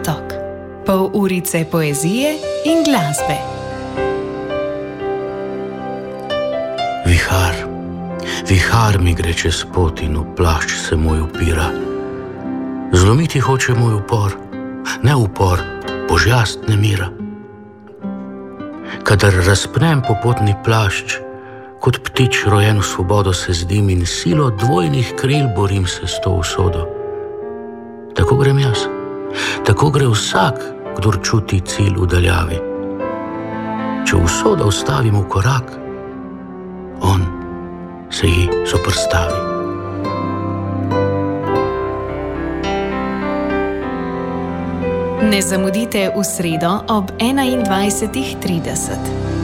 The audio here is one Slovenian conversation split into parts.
Potok. Pol urice poezije in glasbe. Vihar mi gre čez pot in v plašč se moj upira. Zlomiti hoče moj upor, ne upor, božjast nemira. Kadar razpnem popotni plašč, kot ptič rojen v svobodo se zdim in silo dvojnih kril borim se s to usodo. Tako grem jaz, tako gre vsak, kdor čuti cilj v daljavi. Če usoda ustavim v korak, on se ji zoprstavi. Ne zamudite v sredo ob 21:30.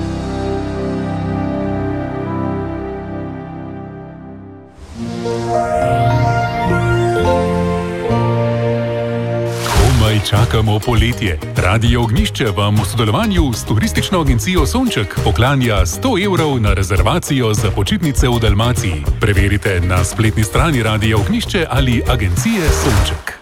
Čakamo poletje. Radio Ognjišče vam v sodelovanju s turistično agencijo Sonček poklanja 100 € na rezervacijo za počitnice v Dalmaciji. Preverite na spletni strani Radio Ognjišče ali agencije Sonček.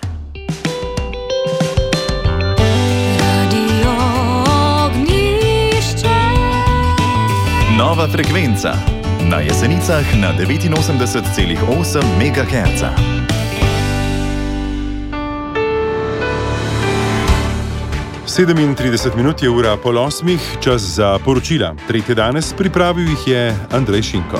Radio Ognjišče. Nova frekvenca. Na Jesenicah na 89,8 MHz. 37 minut je ura pol 8, čas za poročila. Tretje danes pripravil jih je Andrej Šinko.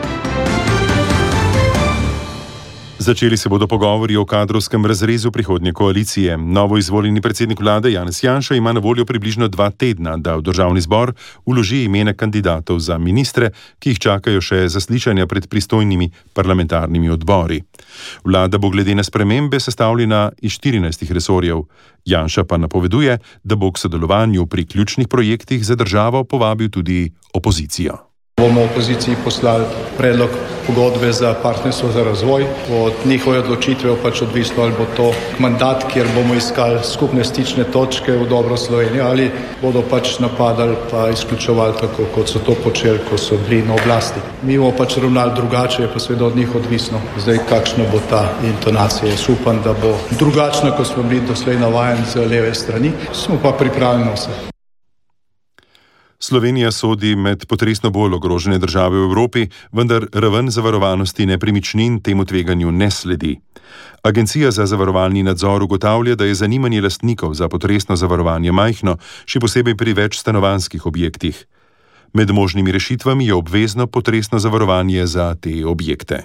Začeli se bodo pogovori o kadrovskem razrezu prihodnje koalicije. Novo izvoljeni predsednik vlade Janez Janša ima na voljo približno 2 tedna, da v državni zbor vloži imena kandidatov za ministre, ki jih čakajo še zaslišanja pred pristojnimi parlamentarnimi odbori. Vlada bo glede na spremembe sestavljena iz 14 resorjev. Janša pa napoveduje, da bo k sodelovanju pri ključnih projektih za državo povabil tudi opozicijo. Bomo opoziciji poslali predlog pogodbe za partnerstvo za razvoj. Od njihove odločitve je pač odvisno, ali bo to mandat, kjer bomo iskali skupne stične točke v dobro Slovenije, ali bodo pač napadali pa izključevali tako, kot so to počeli, ko so bili na oblasti. Mi bomo pač ravnali drugače, je pa seveda od njih odvisno. Zdaj, kakšna bo ta intonacija. Jaz upam, da bo drugačna, kot smo bili doslej navajeni z leve strani. Smo pa pripravljeni na vse. Slovenija sodi med potresno bolj ogrožene države v Evropi, vendar raven zavarovanosti nepremičnin temu tveganju ne sledi. Agencija za zavarovalni nadzor ugotavlja, da je zanimanje lastnikov za potresno zavarovanje majhno, še posebej pri več stanovanjskih objektih. Med možnimi rešitvami je obvezno potresno zavarovanje za te objekte.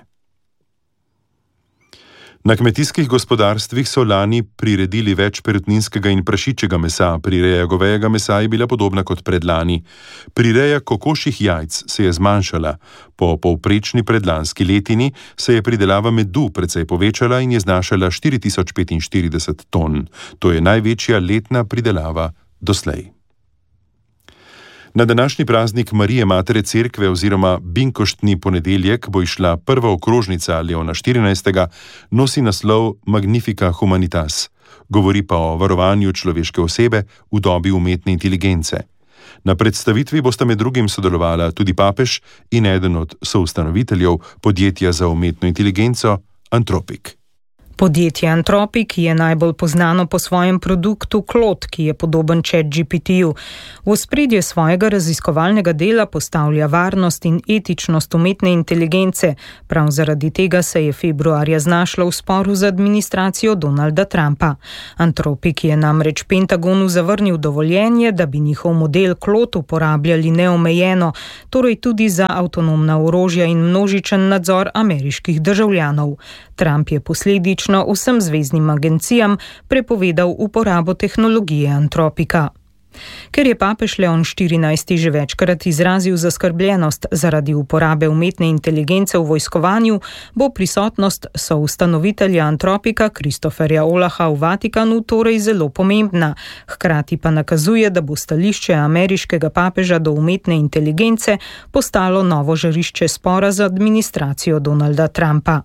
Na kmetijskih gospodarstvih so lani priredili več perutninskega in prašičjega mesa, prireja govejega mesa je bila podobna kot predlani. Prireja kokošjih jajc se je zmanjšala. Po povprečni predlanski letini se je pridelava medu precej povečala in je znašala 4045 ton. To je največja letna pridelava doslej. Na današnji praznik Marije Matere Cerkve oziroma binkoštni ponedeljek bo išla prva okrožnica Leona XIV. Nosi naslov Magnifica Humanitas. Govori pa o varovanju človeške osebe v dobi umetne inteligence. Na predstavitvi bosta med drugim sodelovala tudi papež in eden od soustanoviteljev podjetja za umetno inteligenco Anthropic. Podjetje Anthropic je najbolj poznano po svojem produktu Claude, ki je podoben ChatGPT-ju. V ospredje svojega raziskovalnega dela postavlja varnost in etičnost umetne inteligence. Prav zaradi tega se je februarja znašla v sporu z administracijo Donalda Trumpa. Anthropic je namreč Pentagonu zavrnil dovoljenje, da bi njihov model Claude uporabljali neomejeno, torej tudi za avtonomna orožja in množičen nadzor ameriških državljanov. Trump je posledično vsem zveznim agencijam prepovedal uporabo tehnologije Anthropica. Ker je papež Leon XIV. Že večkrat izrazil zaskrbljenost zaradi uporabe umetne inteligence v vojskovanju, bo prisotnost soustanovitelja Anthropica Christopherja Olaha v Vatikanu torej zelo pomembna. Hkrati pa nakazuje, da bo stališče ameriškega papeža do umetne inteligence postalo novo žarišče spora z administracijo Donalda Trumpa.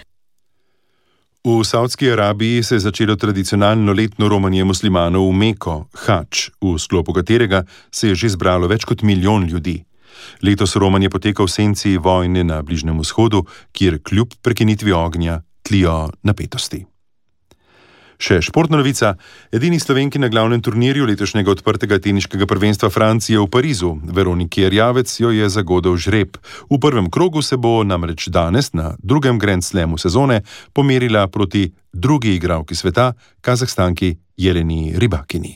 V Saudski Arabiji se je začelo tradicionalno letno romanje muslimanov v Meko, Hadž, v sklopu katerega se je že zbralo več kot 1 milijon ljudi. Letos romanje poteka v senci vojne na Bližnjem vzhodu, kjer kljub prekinitvi ognja tlijo napetosti. Še športna novica. Edini Slovenki na glavnem turnirju letošnjega odprtega teniškega prvenstva Francije v Parizu. Veroniki Erjavec jo je zagodel žreb. V prvem krogu se bo namreč danes na drugem Grand Slamu sezone pomerila proti drugi igralki sveta, Kazahstanki Jeleni Rybakini.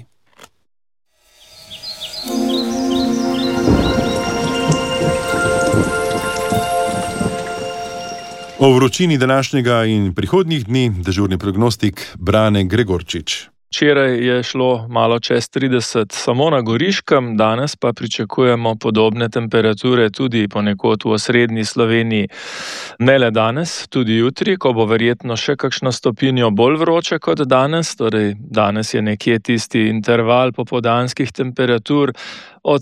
O vročini današnjega in prihodnjih dni dežurni prognostik Brane Gregorčič. Včeraj je šlo malo čez 30 samo na Goriškem, danes pa pričakujemo podobne temperature tudi ponekod v osrednji Sloveniji. Ne le danes, tudi jutri, ko bo verjetno še kakšno stopinjo bolj vroče kot danes, torej danes je nekje tisti interval popoldanskih temperatur od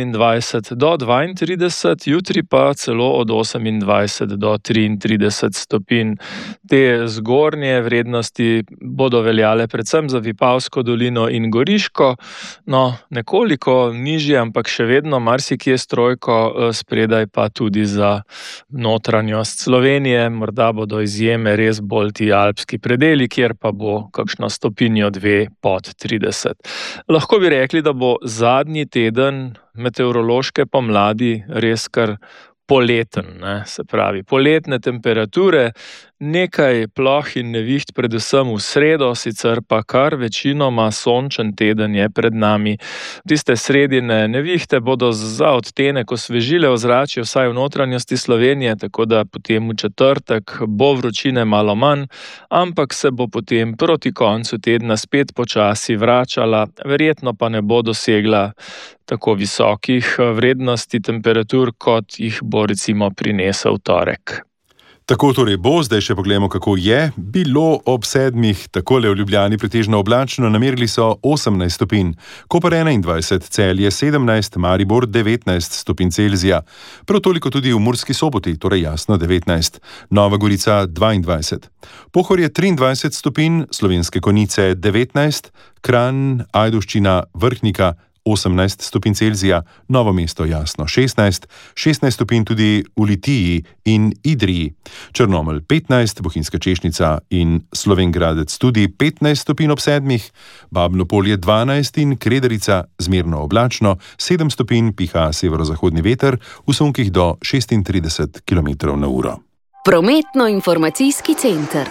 27 do 32, jutri pa celo od 28 do 33 stopinj. Te zgornje vrednosti bodo veljale predvsem za Vipavsko dolino in Goriško, no nekoliko nižje, ampak še vedno marsikje s trojko, spredaj pa tudi za notranjost Slovenije, morda bodo izjeme res bolj ti alpski predeli, kjer pa bo kakšno stopinjo 2 pod 30. Lahko bi rekli, da bo zadnji teden meteorološke pomladi res kar poleten, se pravi poletne temperature, nekaj ploh in neviht predvsem v sredo, sicer pa kar večinoma sončen teden je pred nami. Tiste sredine nevihte bodo za odtenek osvežile ozračje vsaj v notranjosti Slovenije, tako da potem v četrtek bo vročine malo manj, ampak se bo potem proti koncu tedna spet počasi vračala, verjetno pa ne bo dosegla tako visokih vrednosti temperatur, kot jih bo recimo prinesel torek. Tako torej bo, zdaj še pogledamo, kako je. Bilo ob 7, takole v Ljubljani pretežno oblačno, namerili so 18 stopinj, Koper 21, Celje 17, Maribor 19 stopinj Celzija, prav toliko tudi v Murski Soboti, torej jasno 19, Nova Gorica 22, Pohorje 23 stopinj, Slovenske Konjice 19, Kranj, Ajdovščina, Vrhnika 18 stopinj Celzija, Novo mesto jasno 16, 16 stopinj tudi v Litiji in Idriji, Črnomelj 15, Bohinjska Češnica in Slovenj Gradec tudi 15 stopinj ob 7, Babno Polje 12 in Kredarica zmerno oblačno, 7 stopinj piha severozahodni veter, v sunkih do 36 km/h. Prometno-informacijski center.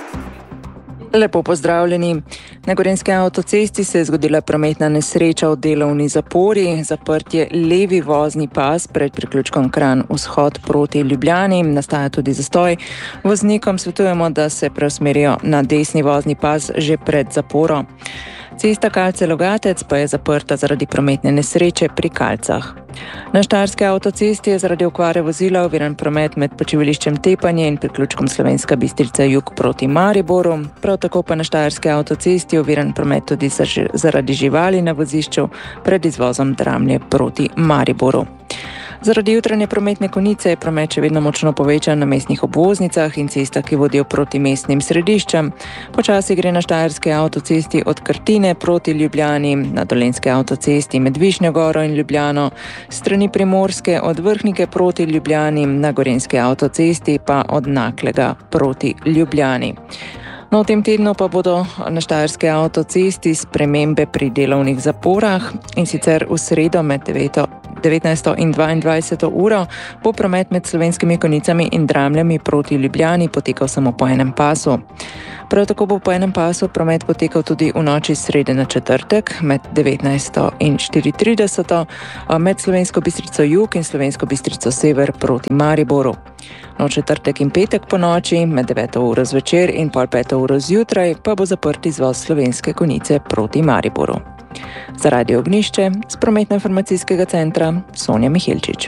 Lepo pozdravljeni. Na Gorenjski avtocesti se je zgodila prometna nesreča v delovni zapori. Zaprt je levi vozni pas pred priključkom Kranj vzhod proti Ljubljani. Nastaja tudi zastoj. Voznikom svetujemo, da se preusmerijo na desni vozni pas že pred zaporo. Cesta Kalce-Logatec pa je zaprta zaradi prometne nesreče pri Kalcah. Na Štajerski avtocesti je zaradi okvare vozila oviran promet med počivališčem Tepanje in priključkom Slovenska Bistrica jug proti Mariboru. Prav tako pa na Štajerski avtocesti je oviran promet tudi zaradi živali na vozišču pred izvozom Dramlje proti Mariboru. Zaradi jutranje prometne konice je promet še vedno močno povečan na mestnih obvoznicah in cestah, ki vodijo proti mestnim središčem. Počasi gre na Štajerski avtocesti od Krtine proti Ljubljani, na Dolenjski avtocesti med Višnjo Goro in Ljubljano, strani Primorske od Vrhnike proti Ljubljani, na Gorenjski avtocesti pa od Naklega proti Ljubljani. No, v tem tednu pa bodo na Štajerski avtocesti spremembe pri delovnih zaporah, in sicer v sredo med 19. in 22. uro bo promet med Slovenskimi Konjicami in Dramljami proti Ljubljani potekal samo po enem pasu. Prav tako bo po enem pasu promet potekal tudi v noči srede na četrtek med 19. in 34. med Slovensko Bistrico jug in Slovensko Bistrico sever proti Mariboru. No, četrtek in petek po noči med 9. uro zvečer in pol 5. uro zjutraj pa bo zaprt izvoz Slovenske Konjice proti Mariboru. Za Radio Ognišče z Prometno-informacijskega centra Sonja Miheličič.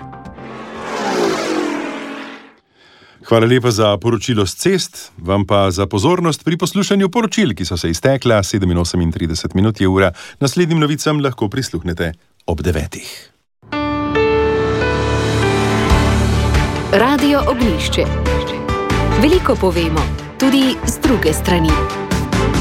Hvala lepa za poročilo s cest, vam pa za pozornost pri poslušanju poročil, ki so se iztekla. 7:38 je ura. Naslednjim novicam lahko prisluhnete ob 9. Radio Ognišče. Veliko povemo, tudi z druge strani.